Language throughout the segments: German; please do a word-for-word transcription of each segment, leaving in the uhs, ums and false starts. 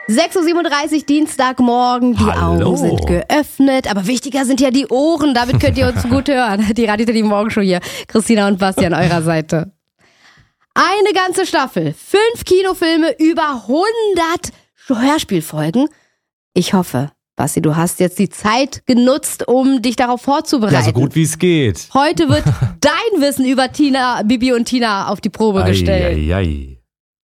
sechs Uhr siebenunddreißig, Dienstagmorgen, die Hallo. Augen sind geöffnet, aber wichtiger sind ja die Ohren, damit könnt ihr uns gut hören. Die Radio Teddy Morgenshow hier, Christina und Basti an eurer Seite. Eine ganze Staffel, fünf Kinofilme, über hundert Hörspielfolgen. Ich hoffe, Basti, du hast jetzt die Zeit genutzt, um dich darauf vorzubereiten. Ja, so gut wie es geht. Heute wird dein Wissen über Tina, Bibi und Tina auf die Probe Ei, gestellt. ei, ei.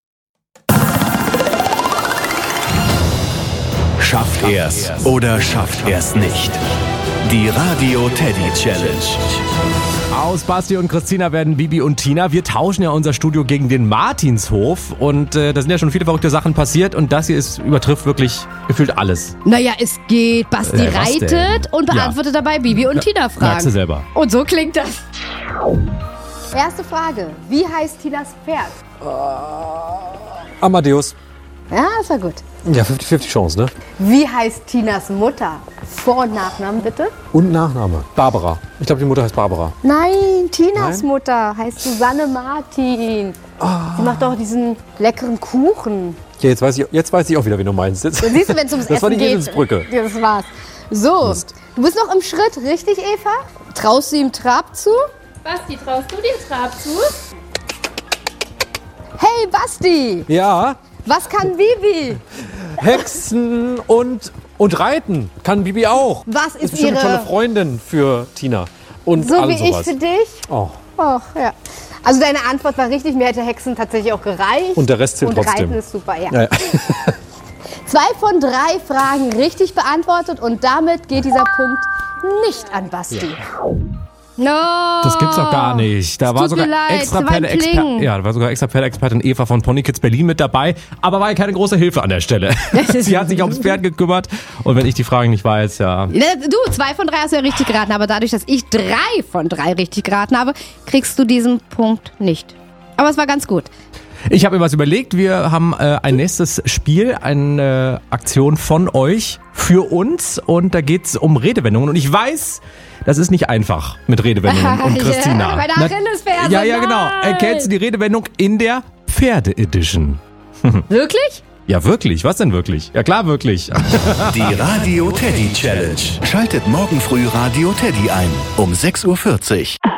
Schafft er's oder schafft er's nicht? Die Radio Teddy Challenge. Aus Basti und Christina werden Bibi und Tina. Wir tauschen ja unser Studio gegen den Martinshof. Und äh, da sind ja schon viele verrückte Sachen passiert. Und das hier ist, übertrifft wirklich gefühlt alles. Naja, es geht. Basti Äh, was reitet denn? und beantwortet dabei Bibi und Tina Merkst du Fragen. selber. Und so klingt das. Erste Frage. Wie heißt Tinas Pferd? Amadeus. Ja, das war gut. Ja, fünfzig fünfzig Chance, ne? Wie heißt Tinas Mutter? Vor- und Nachnamen bitte? Und Nachname. Barbara. Ich glaube, die Mutter heißt Barbara. Nein, Tinas Nein? Mutter heißt Susanne Martin. Sie macht doch diesen leckeren Kuchen. Ja, jetzt weiß ich, jetzt weiß ich auch wieder, wen du meinst. Jetzt. Siehst du, wenn es ums Das Essen war die geht. Eselsbrücke. Ja, das war's. So, Mist. du bist noch im Schritt, richtig, Eva? Traust du ihm Trab zu? Basti, traust du dem Trab zu? Hey, Basti, Ja, was kann Bibi? Hexen und, und Reiten kann Bibi auch. Was Ist ist bestimmt eine tolle ihre... Freundin für Tina. Und So all wie ich sowas. für dich? Oh. Och, ja. Also deine Antwort war richtig, mir hätte Hexen tatsächlich auch gereicht. Und der Rest zählt Und trotzdem. Reiten ist super, ja. Ja, ja. Zwei von drei Fragen richtig beantwortet und damit geht dieser Punkt nicht an Basti. No, Das gibt's doch gar nicht. Da Es war tut sogar mir leid, extra es war ein Pferde-Expertin. Kling. Ja, da war sogar extra Pferde-Expertin Eva von Pony Kids Berlin mit dabei. Aber war ja keine große Hilfe an der Stelle. Sie hat sich ums Pferd gekümmert. Und wenn ich die Fragen nicht weiß, ja. Du, zwei von drei hast du ja richtig geraten, aber dadurch, dass ich drei von drei richtig geraten habe, kriegst du diesen Punkt nicht. Aber es war ganz gut. Ich habe mir was überlegt. Wir haben äh, ein nächstes Spiel, eine Aktion von euch für uns. Und da geht's um Redewendungen. Und ich weiß, das ist nicht einfach mit Redewendungen und Christina. Ja, bei der Na- Achillesferse, Ja, ja, genau. nein. Erkennst du die Redewendung in der Pferde-Edition? Wirklich? Ja, wirklich. Was denn wirklich? Ja, klar, wirklich. Die Radio Teddy Challenge. Schaltet morgen früh Radio Teddy ein um sechs Uhr vierzig.